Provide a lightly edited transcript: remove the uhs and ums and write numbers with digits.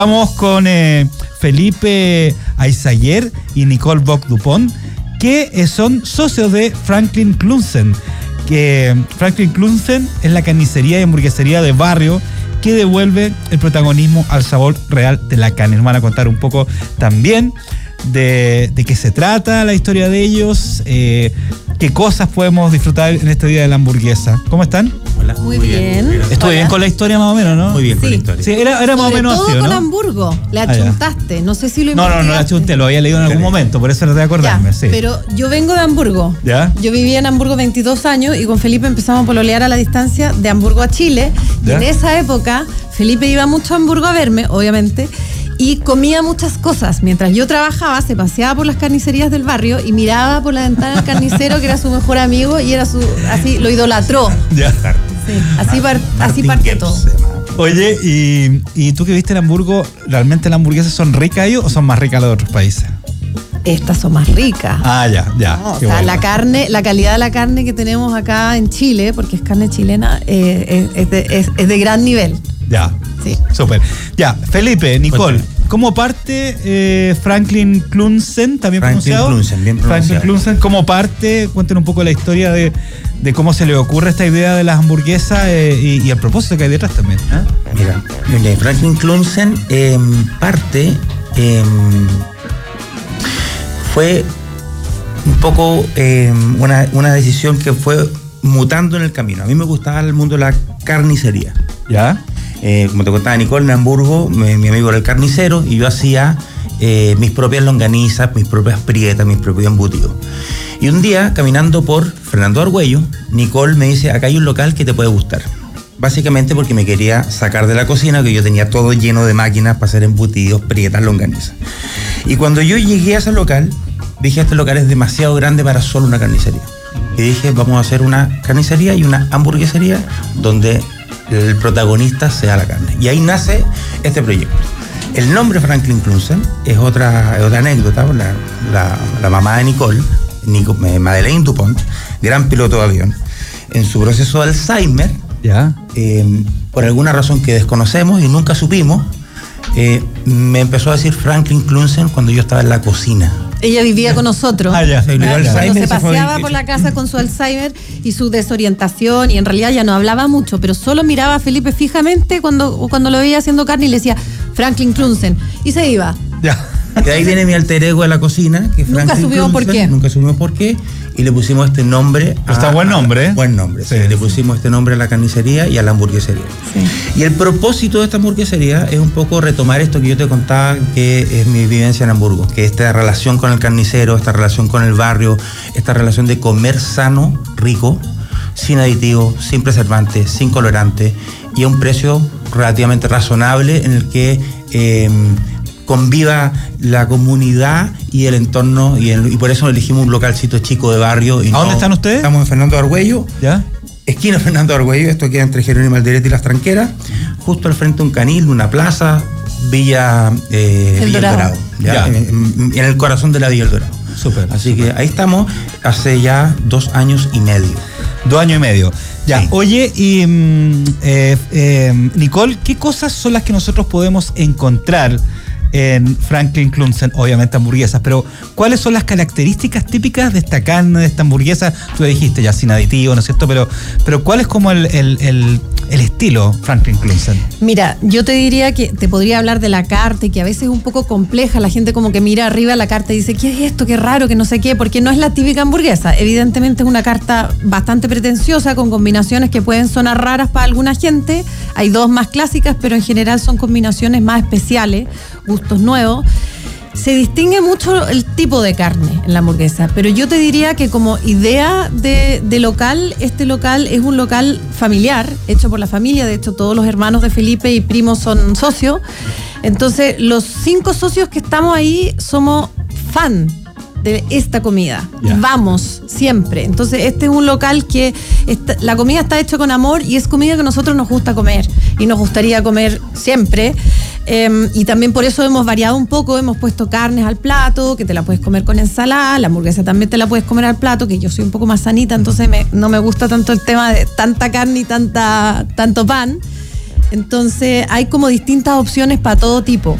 Estamos con Felipe Aizaguer y Nicole Bock-Dupont, que son socios de Franklin Clunsen. Que Franklin Clunsen es la carnicería y hamburguesería de barrio que devuelve el protagonismo al sabor real de la carne. Nos van a contar un poco también de qué se trata la historia de ellos, qué cosas podemos disfrutar en este día de la hamburguesa. ¿Cómo están? Hola. Muy bien. Estuve bien con la historia más o menos, ¿no? Muy bien con Sí. la historia. Sí, era más o menos así, todo ¿no? con Hamburgo. Le achuntaste. No sé si lo No, investigaste. la chunté, lo había leído en algún momento, por eso no te acordarme, Ya, sí. pero yo vengo de Hamburgo. ¿Ya? Yo vivía en Hamburgo 22 años y con Felipe empezamos a pololear a la distancia de Hamburgo a Chile. ¿Ya? Y en esa época Felipe iba mucho a Hamburgo a verme, obviamente, y comía muchas cosas. Mientras yo trabajaba, se paseaba por las carnicerías del barrio y miraba por la ventana al carnicero, que era su mejor amigo, y era así lo idolatró. Ya. Sí, así partió todo. Oye, ¿y tú que viste en Hamburgo, realmente las hamburguesas son ricas ahí o son más ricas las de otros países? Estas son más ricas. Ah, ya. No, o Qué sea, bueno. la carne, la calidad de la carne que tenemos acá en Chile, porque es carne chilena, es de gran nivel. Ya, Sí. súper. Ya, Felipe, Nicole, ¿cómo parte Franklin Clunsen, también Franklin pronunciado? Clunsen, bien Franklin pronunciado. Clunsen, ¿cómo parte? Cuéntenos un poco la historia de cómo se le ocurre esta idea de las hamburguesas y el propósito que hay detrás también. ¿Ah? Mira, Franklin Clunsen fue un poco una decisión que fue mutando en el camino. A mí me gustaba el mundo de la carnicería. ¿Ya? Como te contaba Nicole, en Hamburgo, mi amigo era el carnicero y yo hacía mis propias longanizas, mis propias prietas, mis propios embutidos. Y un día, caminando por Fernando Argüello, Nicole me dice, acá hay un local que te puede gustar. Básicamente porque me quería sacar de la cocina, que yo tenía todo lleno de máquinas para hacer embutidos, prietas, longanizas. Y cuando yo llegué a ese local, dije, este local es demasiado grande para solo una carnicería. Y dije, vamos a hacer una carnicería y una hamburguesería donde el protagonista sea la carne. Y ahí nace este proyecto. El nombre Franklin Clunsen es otra anécdota. La mamá de Nicole, Madeleine Dupont, gran piloto de avión, en su proceso de Alzheimer, ¿Ya? por alguna razón que desconocemos y nunca supimos, me empezó a decir Franklin Clunsen cuando yo estaba en la cocina. Ella vivía con nosotros. Ah, ya. Se le dio Cuando Alzheimer, se se fue paseaba a- por la casa con su Alzheimer y su desorientación, y en realidad ya no hablaba mucho, pero solo miraba a Felipe fijamente cuando lo veía haciendo carne y le decía Franklin Clunsen y se iba. Ya. De ahí viene mi alter ego de la cocina, que es Nunca Franklin supimos por Clunsen. qué. Nunca supimos por qué. Y le pusimos este nombre. Pero está buen nombre, ¿eh? Buen nombre, sí. Sí. Le pusimos este nombre a la carnicería y a la hamburguesería. Sí. Y el propósito de esta hamburguesería es un poco retomar esto que yo te contaba, que es mi vivencia en Hamburgo, que esta relación con el carnicero, esta relación con el barrio, esta relación de comer sano, rico, sin aditivos, sin preservantes, sin colorantes y a un precio relativamente razonable en el que conviva la comunidad y el entorno, y por eso elegimos un localcito chico de barrio. ¿A dónde están ustedes? Estamos en Fernando Argüello, ¿Ya? esquina Fernando Argüello, esto queda entre Jerónimo Alderete y Las Tranqueras, justo al frente de un canil, una plaza, Villa El Dorado, ¿ya? Ya. En el corazón de la Villa El Dorado. Súper. Así que ahí estamos hace ya 2 años y medio. 2 años y medio. Ya, Sí. oye, y Nicole, ¿qué cosas son las que nosotros podemos encontrar en Franklin Clunsen? Obviamente hamburguesas, pero ¿cuáles son las características típicas de esta carne, de esta hamburguesa? Tú dijiste ya sin aditivos, ¿no es cierto? Pero ¿cuál es como el estilo Franklin Clunsen? Mira, yo te diría que te podría hablar de la carta y que a veces es un poco compleja. La gente como que mira arriba la carta y dice, ¿qué es esto? Qué raro, que no sé qué, porque no es la típica hamburguesa. Evidentemente es una carta bastante pretenciosa, con combinaciones que pueden sonar raras para alguna gente. Hay 2 más clásicas, pero en general son combinaciones más especiales, gustos nuevos. Se distingue mucho el tipo de carne en la hamburguesa, pero yo te diría que como idea de local, este local es un local familiar, hecho por la familia. De hecho, todos los hermanos de Felipe y primos son socios. Entonces, los 5 socios que estamos ahí somos fan de esta comida. Ya. Vamos siempre. Entonces, este es un local que la comida está hecha con amor y es comida que a nosotros nos gusta comer y nos gustaría comer siempre. Y también por eso hemos variado un poco, hemos puesto carnes al plato, que te la puedes comer con ensalada, la hamburguesa también te la puedes comer al plato, que yo soy un poco más sanita, entonces no me gusta tanto el tema de tanta carne y tanto pan. Entonces hay como distintas opciones para todo tipo.